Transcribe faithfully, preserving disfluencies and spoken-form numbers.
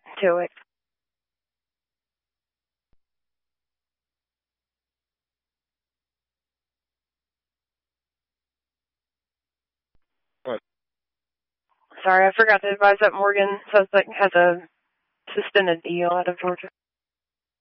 to it. What? Sorry, I forgot to advise that Morgan says that has a suspended deal out of Georgia.